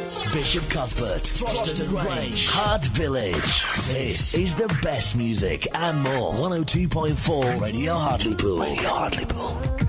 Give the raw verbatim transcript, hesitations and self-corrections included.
Bishop Cuthbert, Froston Grange, Hart Village. This is the best music and more. one oh two point four Radio Hartlepool. Radio Hartlepool.